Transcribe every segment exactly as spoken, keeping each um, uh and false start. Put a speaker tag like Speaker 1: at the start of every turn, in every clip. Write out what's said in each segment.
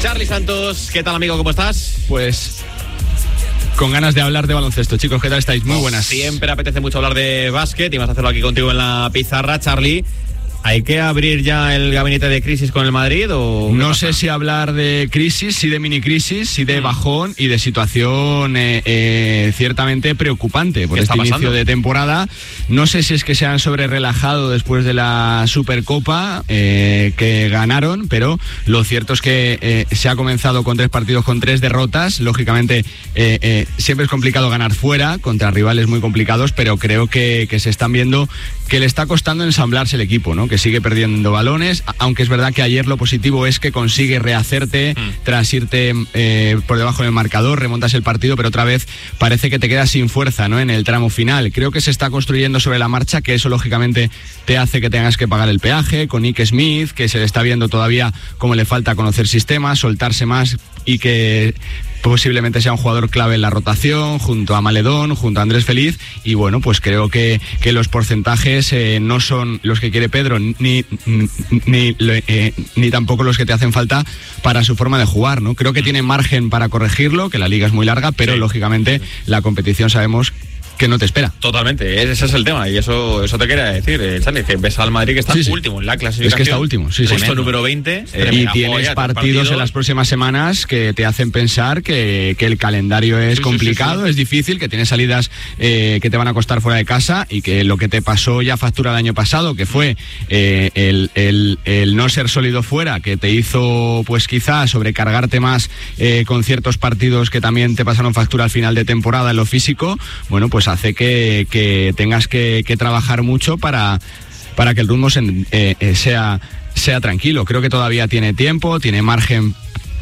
Speaker 1: Charly Santos, ¿qué tal, amigo? ¿Cómo estás?
Speaker 2: Pues con ganas de hablar de baloncesto. Chicos, ¿qué tal estáis? Muy buenas.
Speaker 1: Siempre apetece mucho hablar de básquet y vamos a hacerlo aquí contigo en la pizarra, Charly. ¿Hay que abrir ya el gabinete de crisis con el Madrid o...?
Speaker 2: No sé si hablar de crisis, si de mini crisis, si de bajón y de situación eh, eh, ciertamente preocupante por este inicio de temporada. No sé si es que se han sobre relajado después de la Supercopa eh, que ganaron, pero lo cierto es que eh, se ha comenzado con tres partidos con tres derrotas. Lógicamente eh, eh, siempre es complicado ganar fuera contra rivales muy complicados, pero creo que, que se están viendo que le está costando ensamblarse el equipo, ¿no? Que sigue perdiendo balones, aunque es verdad que ayer lo positivo es que consigue rehacerte mm. tras irte eh, por debajo del marcador, remontas el partido, pero otra vez parece que te quedas sin fuerza, ¿no? En el tramo final. Creo que se está construyendo sobre la marcha, que eso lógicamente te hace que tengas que pagar el peaje, con Nick Smith, que se le está viendo todavía cómo le falta conocer sistemas, soltarse más y que posiblemente sea un jugador clave en la rotación, junto a Maledón, junto a Andrés Feliz, y bueno, pues creo que, que los porcentajes eh, no son los que quiere Pedro, ni, ni, ni, eh, ni tampoco los que te hacen falta para su forma de jugar, ¿no? Creo que tiene margen para corregirlo, que la liga es muy larga, pero sí, lógicamente la competición sabemos que no te espera.
Speaker 1: Totalmente, ese es el tema y eso eso te quería decir, eh, Charly, que ves al Madrid que está sí, sí. último en la clasificación.
Speaker 2: Es que está último, sí, sí.
Speaker 1: Puesto número veinte.
Speaker 2: Eh, y tienes joya, partidos, partidos en las próximas semanas que te hacen pensar que, que el calendario es sí, complicado, sí, sí, sí. es difícil, que tienes salidas eh, que te van a costar fuera de casa y que lo que te pasó ya factura el año pasado, que fue eh, el, el, el no ser sólido fuera, que te hizo pues quizás sobrecargarte más eh, con ciertos partidos que también te pasaron factura al final de temporada en lo físico, bueno, pues hace que, que tengas que, que trabajar mucho para, para que el ritmo se, eh, eh, sea, sea tranquilo. Creo que todavía tiene tiempo, tiene margen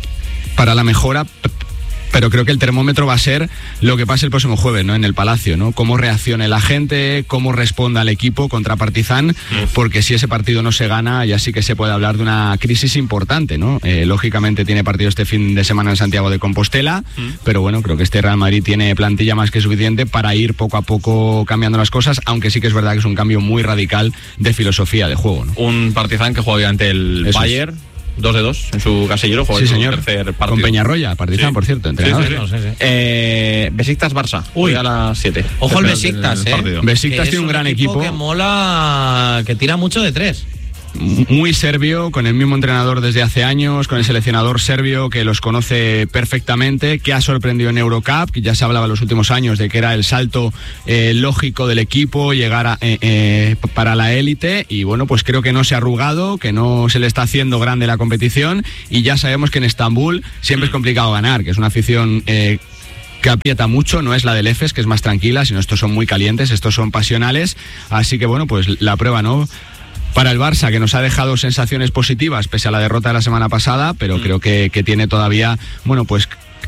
Speaker 2: para la mejora, pero creo que el termómetro va a ser lo que pase el próximo jueves, ¿no? En el Palacio, ¿no? Cómo reaccione la gente, cómo responda el equipo contra Partizan, porque si ese partido no se gana, ya sí que se puede hablar de una crisis importante, ¿no? Eh, lógicamente tiene partido este fin de semana en Santiago de Compostela, mm. pero bueno, creo que este Real Madrid tiene plantilla más que suficiente para ir poco a poco cambiando las cosas, aunque sí que es verdad que es un cambio muy radical de filosofía de juego, ¿no?
Speaker 1: Un Partizan que juega ante el Eso Bayern. Es. Dos de dos en su casillero, juega
Speaker 2: sí,
Speaker 1: en su
Speaker 2: señor.
Speaker 1: tercer partido.
Speaker 2: Con Peñarroya, Partizan, sí. por cierto, entrenador.
Speaker 1: Sí, sí, sí. No, sí, sí. Eh, Besiktas-Barça, hoy a las siete.
Speaker 3: Ojo el Besiktas, eh.
Speaker 2: Besiktas tiene un gran equipo.
Speaker 3: Que mola, que tira mucho de tres.
Speaker 2: Muy serbio, con el mismo entrenador desde hace años, con el seleccionador serbio que los conoce perfectamente, que ha sorprendido en Eurocup, que ya se hablaba en los últimos años de que era el salto eh, lógico del equipo, llegar a, eh, eh, para la élite, y bueno, pues creo que no se ha arrugado, que no se le está haciendo grande la competición, y ya sabemos que en Estambul siempre es complicado ganar, que es una afición eh, que aprieta mucho, no es la del Efes, que es más tranquila, sino estos son muy calientes, estos son pasionales, así que bueno, pues la prueba, ¿no? Para el Barça, que nos ha dejado sensaciones positivas pese a la derrota de la semana pasada, pero mm. creo que, que tiene todavía, bueno, pues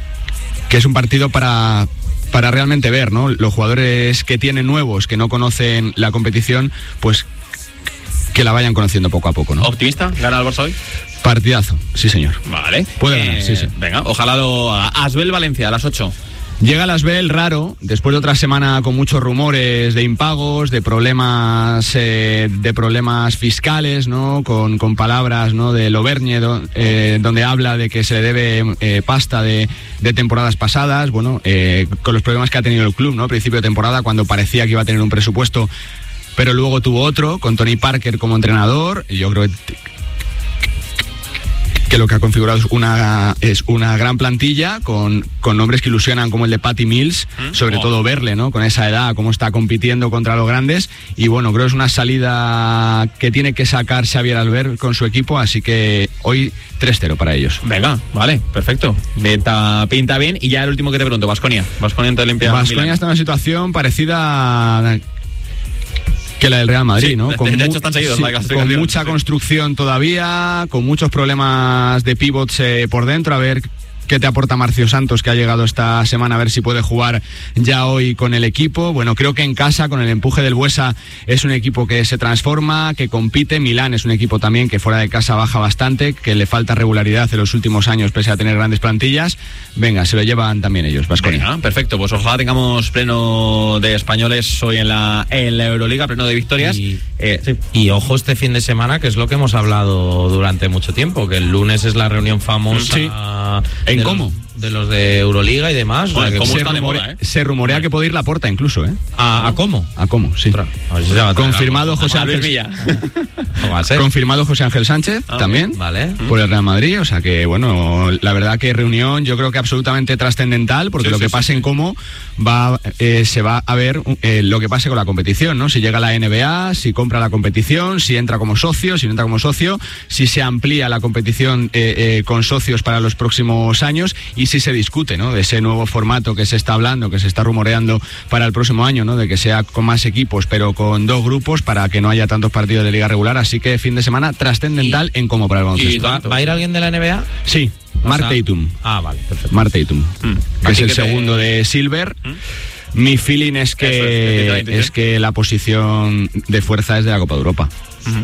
Speaker 2: que es un partido para, para realmente ver, ¿no? Los jugadores que tienen nuevos, que no conocen la competición, pues que la vayan conociendo poco a poco, ¿no?
Speaker 1: ¿Optimista? ¿Gana el Barça hoy?
Speaker 2: Partidazo, sí señor.
Speaker 1: Vale.
Speaker 2: Puede
Speaker 1: eh,
Speaker 2: ganar, sí, sí.
Speaker 1: Venga, ojalá lo haga. Asbel Valencia a las ocho.
Speaker 2: Llega el Asbel raro, después de otra semana con muchos rumores de impagos, de problemas eh, de problemas fiscales, ¿no? Con, con palabras, ¿no? De Loberñe, do, eh, donde habla de que se le debe eh, pasta de, de temporadas pasadas, bueno, eh, con los problemas que ha tenido el club, ¿no? A principio de temporada, cuando parecía que iba a tener un presupuesto, pero luego tuvo otro, con Tony Parker como entrenador, y yo creo que... que lo que ha configurado es una, es una gran plantilla con, con nombres que ilusionan como el de Patty Mills, ¿Mm? sobre oh. todo verle, ¿no? Con esa edad, cómo está compitiendo contra los grandes, y bueno, creo que es una salida que tiene que sacar Xavier Albert con su equipo, así que hoy tres cero para ellos.
Speaker 1: Venga, vale, perfecto. Pinta, pinta bien, y ya el último que te pregunto, Baskonia. Baskonia ante el Olimpia.
Speaker 2: Baskonia está en una situación parecida a... que la del Real Madrid,
Speaker 1: sí,
Speaker 2: ¿no?
Speaker 1: De,
Speaker 2: con,
Speaker 1: de
Speaker 2: mu-
Speaker 1: hecho están seguidos,
Speaker 2: sí,
Speaker 1: la
Speaker 2: con mucha construcción todavía, con muchos problemas de pivots eh, por dentro, a ver ¿Qué te aporta Marcio Santos, que ha llegado esta semana, a ver si puede jugar ya hoy con el equipo? Bueno, creo que en casa, con el empuje del Buesa, es un equipo que se transforma, que compite. Milán es un equipo también que fuera de casa baja bastante, que le falta regularidad en los últimos años pese a tener grandes plantillas. Venga, se lo llevan también ellos, Baskonia.
Speaker 1: Perfecto, pues ojalá tengamos pleno de españoles hoy en la, en la Euroliga, pleno de victorias.
Speaker 3: Y, eh, sí. y ojo este fin de semana, que es lo que hemos hablado durante mucho tiempo, que el lunes es la reunión famosa.
Speaker 2: Sí. ¿En
Speaker 3: de
Speaker 2: cómo?
Speaker 3: Los, de los de Euroliga y demás.
Speaker 1: Bueno,
Speaker 3: o sea, que
Speaker 1: ¿cómo
Speaker 2: se,
Speaker 1: está de
Speaker 2: rumorea,
Speaker 1: moda, eh?
Speaker 2: se rumorea que puede ir Laporta incluso, ¿eh?
Speaker 3: ¿A, ¿A cómo?
Speaker 2: ¿A cómo? Sí.
Speaker 3: Otra. A ver si se va a traer
Speaker 2: Confirmado
Speaker 3: algo.
Speaker 2: José
Speaker 1: A Luis
Speaker 2: Ángel
Speaker 1: Villa.
Speaker 3: ¿Cómo va a ser?
Speaker 2: Confirmado José Ángel Sánchez
Speaker 1: Ah,
Speaker 2: también,
Speaker 3: Vale.
Speaker 2: por el Real Madrid. O sea que, bueno, la verdad que reunión yo creo que absolutamente trascendental, porque
Speaker 1: Sí,
Speaker 2: lo
Speaker 1: sí,
Speaker 2: que
Speaker 1: sí,
Speaker 2: pase
Speaker 1: sí.
Speaker 2: en cómo va, eh, se va a ver eh, lo que pase con la competición, ¿no? Si llega la N B A, si compra la competición, si entra como socio, si no entra como socio, si se amplía la competición eh, eh, con socios para los próximos años y si se discute, ¿no? De ese nuevo formato que se está hablando, que se está rumoreando para el próximo año, ¿no? De que sea con más equipos, pero con dos grupos para que no haya tantos partidos de liga regular. Así que fin de semana trascendental en cómo para el baloncesto.
Speaker 3: ¿Va, ¿Va a ir alguien de la N B A?
Speaker 2: Sí,
Speaker 3: O
Speaker 2: Mark
Speaker 3: sea-
Speaker 2: Tatum.
Speaker 3: Ah, vale, perfecto.
Speaker 2: Mark Tatum,
Speaker 1: Mm.
Speaker 2: que
Speaker 1: Aquí
Speaker 2: es el
Speaker 1: que te-
Speaker 2: segundo de Silver.
Speaker 1: ¿Mm?
Speaker 2: Mi feeling es
Speaker 1: Eso es, que te da
Speaker 2: que
Speaker 1: la
Speaker 2: es,
Speaker 1: intención.
Speaker 2: que la posición de fuerza es de la Copa de Europa.
Speaker 1: Ujú.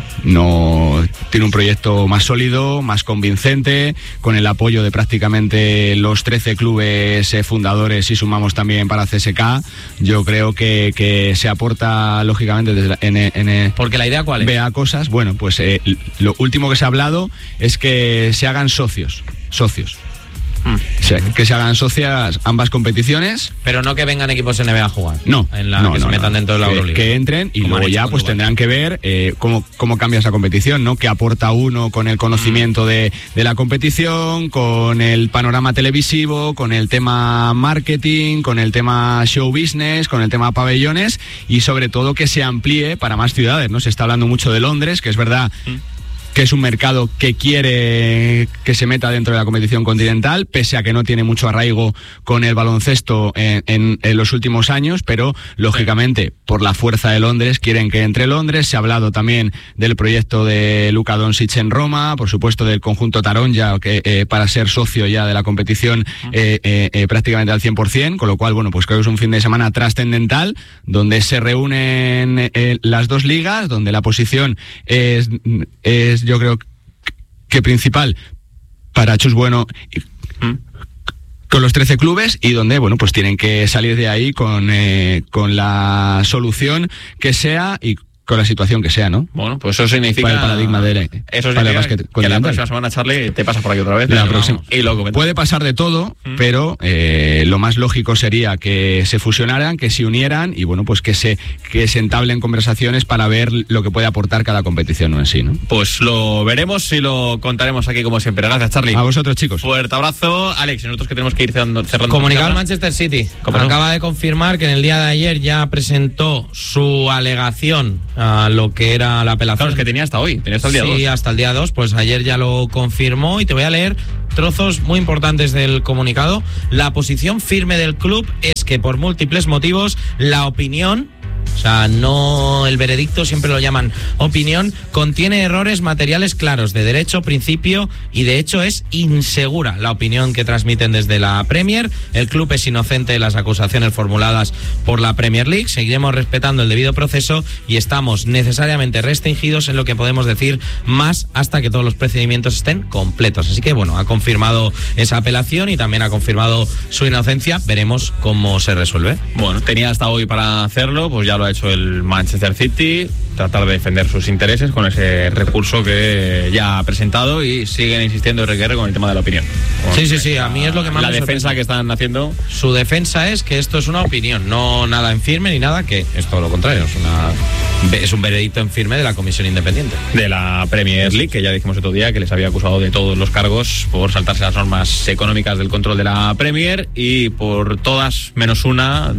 Speaker 2: No tiene un proyecto más sólido, más convincente, con el apoyo de prácticamente los trece clubes eh, fundadores, y sumamos también para C S K. Yo creo que, que se aporta lógicamente desde la, en, en,
Speaker 3: Porque la idea, ¿cuál es?
Speaker 2: vea cosas. Bueno, pues eh, lo último que se ha hablado es que se hagan socios, socios.
Speaker 1: Mm.
Speaker 2: O sea, que se hagan socias ambas competiciones.
Speaker 3: Pero no que vengan equipos N B A a jugar.
Speaker 2: No,
Speaker 3: En la
Speaker 2: no,
Speaker 3: que
Speaker 2: no,
Speaker 3: se metan
Speaker 2: no.
Speaker 3: dentro de la
Speaker 2: que,
Speaker 3: Euroliga.
Speaker 2: que entren y
Speaker 3: Como han
Speaker 2: luego
Speaker 3: hecho
Speaker 2: ya
Speaker 3: con
Speaker 2: pues
Speaker 3: Dubái.
Speaker 2: tendrán que ver eh, cómo, cómo cambia esa competición, ¿no? Qué aporta uno con el conocimiento de, de la competición, con el panorama televisivo, con el tema marketing, con el tema show business, con el tema pabellones y sobre todo que se amplíe para más ciudades, ¿no? Se está hablando mucho de Londres, que es verdad que es un mercado que quiere que se meta dentro de la competición continental, pese a que no tiene mucho arraigo con el baloncesto en, en, en los últimos años, pero lógicamente por la fuerza de Londres quieren que entre Londres. Se ha hablado también del proyecto de Luka Doncic en Roma, por supuesto del conjunto Taronja, que eh, para ser socio ya de la competición eh, eh, eh, prácticamente al cien por ciento, con lo cual, bueno, pues creo que es un fin de semana trascendental, donde se reúnen eh, las dos ligas, donde la posición es, es yo creo que principal para Chus Bueno
Speaker 1: Mm.
Speaker 2: con los trece clubes, y donde, bueno, pues tienen que salir de ahí con, eh, con la solución que sea y con la situación que sea, ¿no?
Speaker 1: Bueno, pues eso significa...
Speaker 2: Para el paradigma del-
Speaker 1: Eso
Speaker 2: para el
Speaker 1: significa
Speaker 2: básquet
Speaker 1: que la
Speaker 2: continental.
Speaker 1: próxima semana, Charlie, te pasas por aquí otra vez.
Speaker 2: La
Speaker 1: y,
Speaker 2: próxima.
Speaker 1: y lo comentamos.
Speaker 2: Puede pasar de todo,
Speaker 1: Mm.
Speaker 2: pero eh, lo más lógico sería que se fusionaran, que se unieran y, bueno, pues que se, que se entablen conversaciones para ver lo que puede aportar cada competición, ¿no? En sí, ¿no?
Speaker 1: Pues lo veremos y lo contaremos aquí como siempre. Gracias, Charlie.
Speaker 2: A vosotros, chicos.
Speaker 1: Fuerte abrazo. Alex, nosotros que tenemos que ir cerrando. cerrando
Speaker 3: Comunicado al
Speaker 1: el
Speaker 3: Manchester City.
Speaker 1: ¿Cómo no?
Speaker 3: Acaba de confirmar que en el día de ayer ya presentó su alegación a lo que era la apelación.
Speaker 1: Claro, es que tenía hasta hoy, tenía hasta el día
Speaker 3: Sí,
Speaker 1: dos.
Speaker 3: hasta el día dos, pues ayer ya lo confirmó y te voy a leer trozos muy importantes del comunicado. La posición firme del club es que por múltiples motivos la opinión, o sea, no el veredicto, siempre lo llaman opinión, contiene errores materiales claros de derecho, principio y de hecho es insegura la opinión que transmiten desde la Premier. El club es inocente de las acusaciones formuladas por la Premier League. Seguiremos respetando el debido proceso y estamos necesariamente restringidos en lo que podemos decir más hasta que todos los procedimientos estén completos. Así que bueno, ha confirmado esa apelación y también ha confirmado su inocencia. Veremos cómo se resuelve.
Speaker 1: Bueno, tenía hasta hoy para hacerlo, pues ya lo ha hecho el Manchester City, tratar de defender sus intereses con ese recurso que ya ha presentado, y siguen insistiendo R Q R con el tema de la opinión. Con
Speaker 3: Sí, sí, sí, a mí es lo que más
Speaker 1: la
Speaker 3: me
Speaker 1: defensa
Speaker 3: sorprende.
Speaker 1: que están haciendo.
Speaker 3: Su defensa es que esto es una opinión, no nada en firme ni nada, que es todo lo contrario, es, una, es un veredicto en firme de la Comisión Independiente.
Speaker 1: De la Premier League, que ya dijimos otro día que les había acusado de todos los cargos por saltarse las normas económicas del control de la Premier y por todas menos una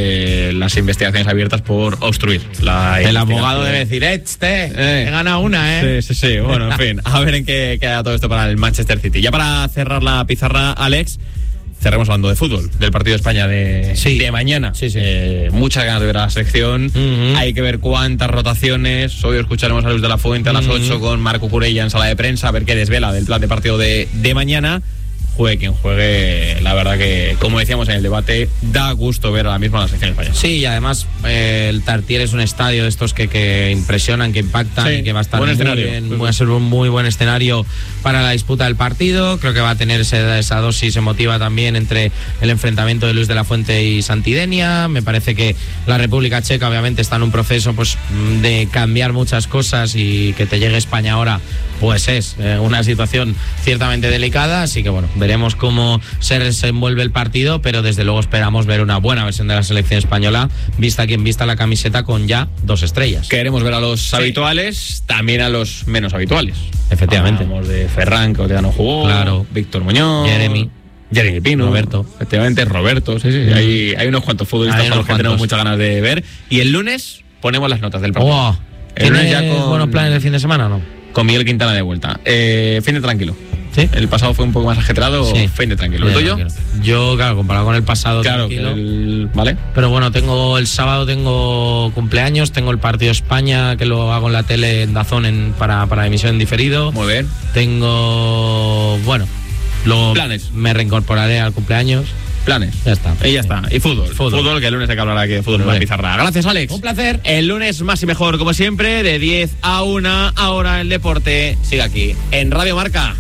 Speaker 1: de las investigaciones abiertas por obstruir la
Speaker 3: El
Speaker 1: investigación.
Speaker 3: abogado debe decir, eh, este,
Speaker 1: Eh.
Speaker 3: he ganado una, ¿eh?
Speaker 1: Sí, sí, sí. Bueno, en fin, a ver en qué queda todo esto para el Manchester City. Ya para cerrar la pizarra, Alex, cerremos hablando de fútbol, del partido de España de,
Speaker 3: Sí.
Speaker 1: de mañana.
Speaker 3: Sí, sí.
Speaker 1: Eh, muchas ganas de ver a la selección.
Speaker 3: Ujú.
Speaker 1: Hay que ver cuántas rotaciones. Hoy escucharemos a Luis de la Fuente a las
Speaker 3: Ujú.
Speaker 1: ocho con Marco Curella en sala de prensa, a ver qué desvela del plan de partido de, de mañana. juegue quien juegue, la verdad que, como decíamos en el debate, da gusto ver ahora mismo a la selección española.
Speaker 3: Sí, y además eh, el Tartiere es un estadio de estos que, que impresionan, que impactan, sí, y que va a estar muy bien, va a ser un muy buen escenario para la disputa del partido. Creo que va a tener esa, esa dosis emotiva también entre el enfrentamiento de Luis de la Fuente y Santidenia. Me parece que la República Checa obviamente está en un proceso pues de cambiar muchas cosas, y que te llegue España ahora pues es eh, una situación ciertamente delicada, así que bueno, veremos cómo se desenvuelve el partido, pero desde luego esperamos ver una buena versión de la selección española, vista quien vista la camiseta con ya dos estrellas.
Speaker 1: Queremos ver a los sí. habituales, también a los menos habituales.
Speaker 3: Efectivamente.
Speaker 1: Hablamos de Ferran, que ya no jugó,
Speaker 3: claro.
Speaker 1: Víctor Muñoz,
Speaker 3: Jeremy.
Speaker 1: Jeremy Pino,
Speaker 3: Roberto.
Speaker 1: Efectivamente, Roberto, sí, sí. Mm. Hay, hay unos cuantos futbolistas a los que tenemos muchas ganas de ver. Y el lunes ponemos las notas del partido.
Speaker 3: Oh, ¿Tienes ya con... buenos planes del fin de semana o no?
Speaker 1: Con Miguel Quintana de vuelta. Eh, fin de tranquilo.
Speaker 3: ¿Sí?
Speaker 1: El pasado fue un poco más ajetreado. Sí. Fin de tranquilo. ¿El tuyo?
Speaker 3: Yo, claro, comparado con el pasado,
Speaker 1: claro,
Speaker 3: tranquilo.
Speaker 1: El... Vale.
Speaker 3: Pero bueno, tengo el sábado tengo cumpleaños, tengo el partido España, que lo hago en la tele en Dazón en, para, para emisión en diferido.
Speaker 1: Muy bien.
Speaker 3: Tengo, bueno, luego
Speaker 1: planes.
Speaker 3: Me reincorporaré al cumpleaños.
Speaker 1: Planes.
Speaker 3: Ya está.
Speaker 1: Y ya está. Y fútbol. Fútbol, fútbol que el lunes hay que hablar aquí de fútbol en la pizarra. Gracias, Alex.
Speaker 3: Un placer.
Speaker 1: El lunes más y mejor, como siempre, de diez a una. Ahora el deporte sigue aquí, en Radio Marca.